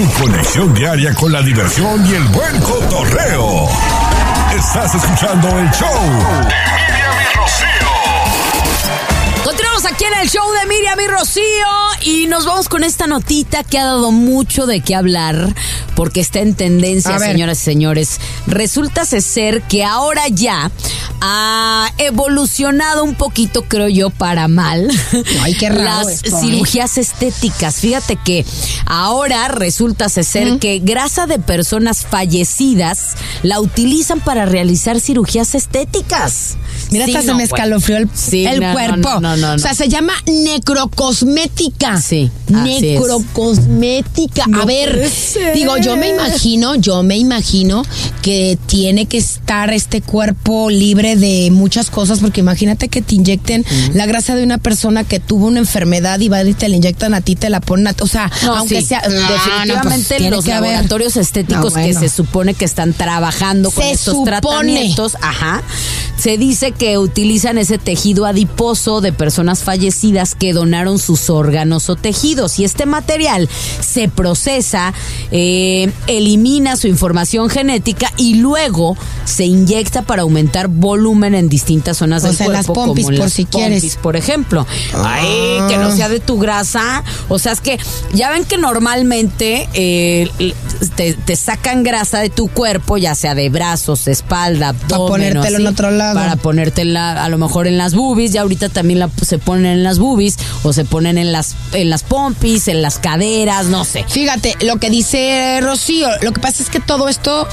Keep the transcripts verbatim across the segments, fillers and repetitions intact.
Tu conexión diaria con la diversión y el buen cotorreo. Estás escuchando el show de Miriam y Rocío. Continuamos aquí en el show de Miriam y Rocío y nos vamos con esta notita que ha dado mucho de qué hablar porque está en tendencia, señoras y señores. Resulta ser que ahora ya ha evolucionado un poquito, creo yo, para mal. Ay, qué raro las esto, cirugías ¿eh? estéticas. Fíjate que ahora resulta ser ¿Mm? que grasa de personas fallecidas la utilizan para realizar cirugías estéticas. Mira, sí, hasta no, se me escalofrió el, sí, el no, cuerpo. No, no, no, no, o sea, se llama necrocosmética. Sí. Necrocosmética. No A ver, digo, yo me imagino, yo me imagino que tiene que estar este cuerpo libre de muchas cosas, porque imagínate que te inyecten mm. la grasa de una persona que tuvo una enfermedad y va y te la inyectan a ti, te la ponen a ti. O sea, no, aunque sí. sea. No, definitivamente no, pues, los laboratorios haber. estéticos no, bueno. que se supone que están trabajando con se estos supone. tratamientos, ajá. Se dice que utilizan ese tejido adiposo de personas fallecidas que donaron sus órganos o tejidos y este material se procesa, eh, elimina su información genética y luego se inyecta para aumentar volumen en distintas zonas o del sea, cuerpo, las pompis, como en por las si pompis, quieres. por ejemplo. Ah. Ay, que no sea de tu grasa. O sea, es que ya ven que normalmente eh, te, te sacan grasa de tu cuerpo, ya sea de brazos, espalda, abdomen. Para ponértelo en otro lado. Para ponértela a lo mejor en las boobies, ya ahorita también la, se ponen en las boobies o se ponen en las, en las pompis, en las caderas, no sé. Fíjate, lo que dice Rocío, lo que pasa es que todo esto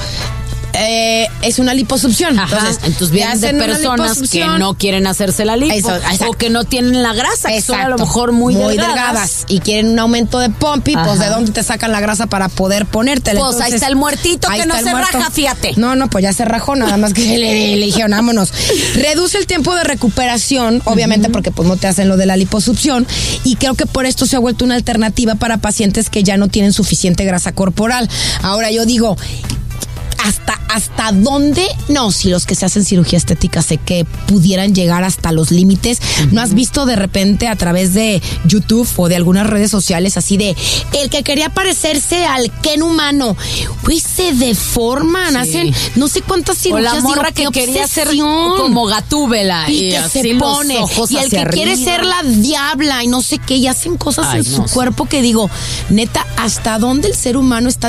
Eh, es una liposucción. Ajá, entonces, entonces vienen de personas que no quieren hacerse la lipo Eso, o que no tienen la grasa, que son a lo mejor muy, muy delgadas. delgadas y quieren un aumento de pompi, Ajá. pues ¿de dónde te sacan la grasa para poder ponértela? Pues entonces, ahí está el muertito que no se muerto. raja, fíjate. No, no, pues ya se rajó, nada más que le, le dijeron, vámonos. Reduce el tiempo de recuperación, obviamente uh-huh. porque pues no te hacen lo de la liposucción y creo que por esto se ha vuelto una alternativa para pacientes que ya no tienen suficiente grasa corporal. Ahora yo digo, ¿Hasta, ¿Hasta dónde? No, si los que se hacen cirugía estética sé que pudieran llegar hasta los límites. Uh-huh. ¿No has visto de repente a través de YouTube o de algunas redes sociales así de el que quería parecerse al Ken humano? Pues se deforman, sí. hacen no sé cuántas cirugías. O la morra digo, que quería ser obsesión. como Gatúbela y, y que así se pone. Los ojos y el que arriba. quiere ser la diabla y no sé qué, y hacen cosas Ay, en no su sé. cuerpo que digo, neta, ¿hasta dónde el ser humano está